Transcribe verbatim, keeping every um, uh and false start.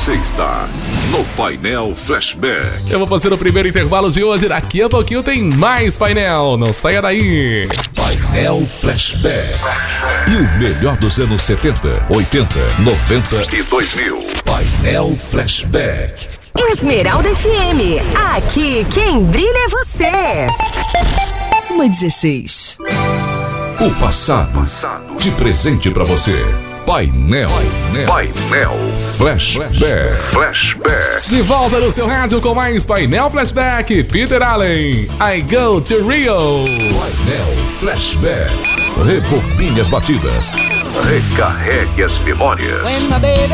Você está no Painel Flashback. Eu vou fazer o primeiro intervalo de hoje. Daqui a pouquinho tem mais painel. Não saia daí. Painel Flashback. E o melhor dos anos setenta, oitenta, noventa e dois mil. Painel Flashback. Esmeralda F M. Aqui quem brilha é você. Uma dezesseis. O passado de presente pra você. Painel, Painel, Painel Flashback. Flashback. De volta no seu rádio com mais Painel Flashback. Peter Allen, I Go to Rio. Painel Flashback. Rebobine as batidas. Recarregue as memórias.